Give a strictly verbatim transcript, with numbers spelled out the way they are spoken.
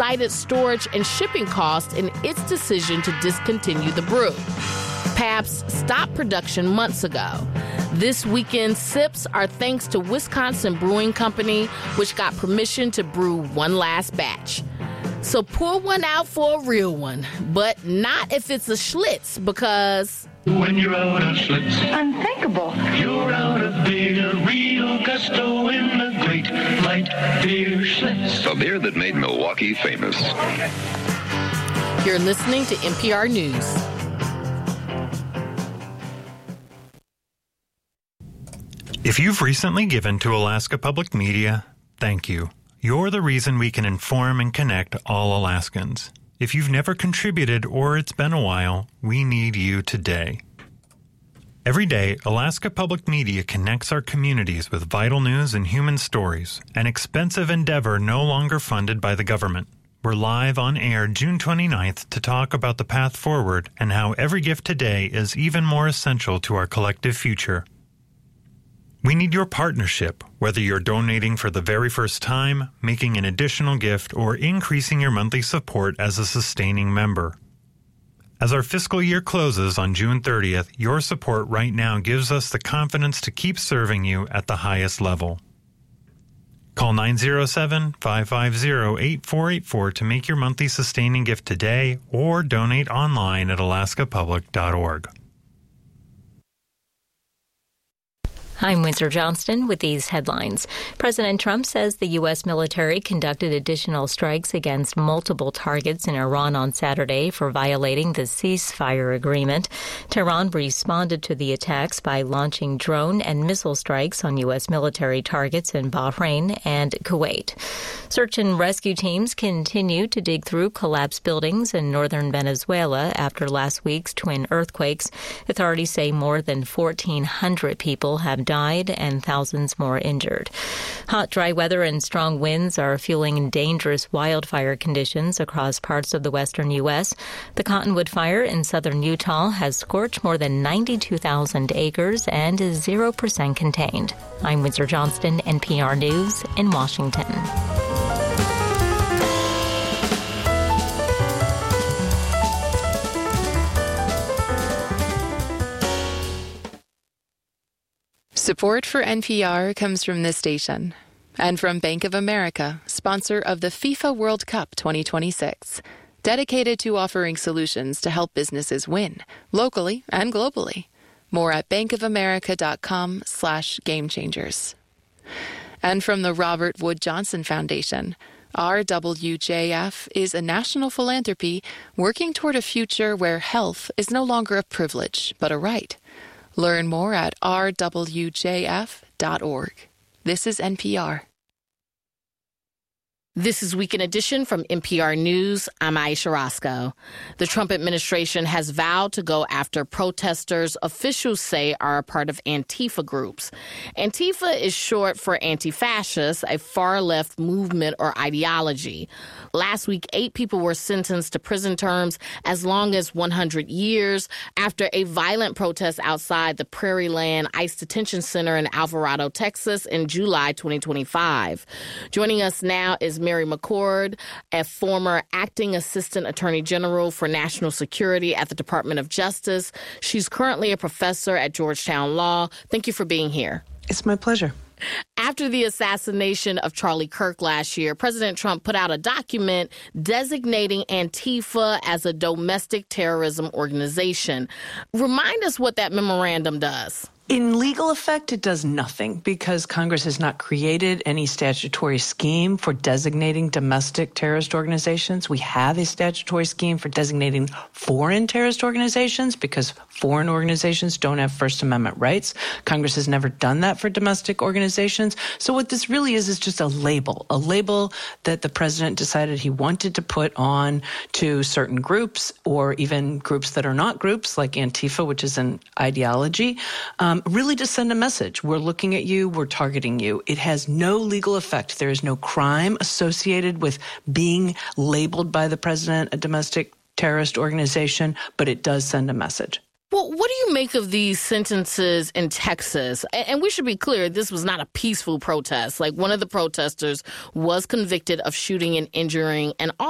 cited storage and shipping costs in its decision to discontinue the brew. Pabst stopped production months ago. This weekend's sips are thanks to Wisconsin Brewing Company, which got permission to brew one last batch. So pour one out for a real one, but not if it's a Schlitz, because when you're out of Schlitz, unthinkable. You're out of beer, real gusto in the great light beer Schlitz. A beer that made Milwaukee famous. You're listening to N P R News. If you've recently given to Alaska Public Media, thank you. You're the reason we can inform and connect all Alaskans. If you've never contributed or it's been a while, we need you today. Every day, Alaska Public Media connects our communities with vital news and human stories, an expensive endeavor no longer funded by the government. We're live on air June twenty-ninth to talk about the path forward and how every gift today is even more essential to our collective future. We need your partnership, whether you're donating for the very first time, making an additional gift, or increasing your monthly support as a sustaining member. As our fiscal year closes on June thirtieth, your support right now gives us the confidence to keep serving you at the highest level. Call nine zero seven, five five zero, eight four eight four to make your monthly sustaining gift today or donate online at alaska public dot org. I'm Windsor Johnston with these headlines. President Trump says the U S military conducted additional strikes against multiple targets in Iran on Saturday for violating the ceasefire agreement. Tehran responded to the attacks by launching drone and missile strikes on U S military targets in Bahrain and Kuwait. Search and rescue teams continue to dig through collapsed buildings in northern Venezuela after last week's twin earthquakes. Authorities say more than fourteen hundred people have died and thousands more injured. Hot, dry weather and strong winds are fueling dangerous wildfire conditions across parts of the western U S. The Cottonwood Fire in southern Utah has scorched more than ninety-two thousand acres and is zero percent contained. I'm Windsor Johnston, N P R News in Washington. Support for N P R comes from this station and from Bank of America, sponsor of the FIFA World Cup twenty twenty-six, dedicated to offering solutions to help businesses win, locally and globally. More at bankofamerica.com slash game changers. And from the Robert Wood Johnson Foundation, R W J F is a national philanthropy working toward a future where health is no longer a privilege, but a right. Learn more at r w j f dot org. This is N P R. This is Weekend Edition from N P R News. I'm Aisha Roscoe. The Trump administration has vowed to go after protesters officials say are a part of Antifa groups. Antifa is short for anti-fascist, a far-left movement or ideology. Last week, eight people were sentenced to prison terms as long as one hundred years after a violent protest outside the Prairie Land ICE Detention Center in Alvarado, Texas in July twenty twenty-five. Joining us now is Mary McCord, a former acting assistant attorney general for national security at the Department of Justice. She's currently a professor at Georgetown Law. Thank you for being here. It's my pleasure. After the assassination of Charlie Kirk last year, President Trump put out a document designating Antifa as a domestic terrorism organization. Remind us what that memorandum does. In legal effect, it does nothing because Congress has not created any statutory scheme for designating domestic terrorist organizations. We have a statutory scheme for designating foreign terrorist organizations because foreign organizations don't have First Amendment rights. Congress has never done that for domestic organizations. So what this really is is just a label, a label that the president decided he wanted to put on to certain groups or even groups that are not groups like Antifa, which is an ideology. Um, really to send a message. We're looking at you. We're targeting you. It has no legal effect. There is no crime associated with being labeled by the president a domestic terrorist organization, but it does send a message. Well, what do you make of these sentences in Texas? And we should be clear, this was not a peaceful protest. Like, one of the protesters was convicted of shooting and injuring an